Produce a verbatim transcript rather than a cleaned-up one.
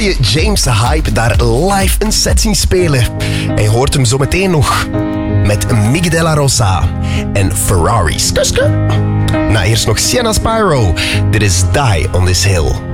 je James the Hype daar live een set zien spelen. En je hoort hem zo meteen nog met Miguel de la Rosa en Ferraris. Nou, eerst nog Sienna Spyro. Dit is Die on This Hill.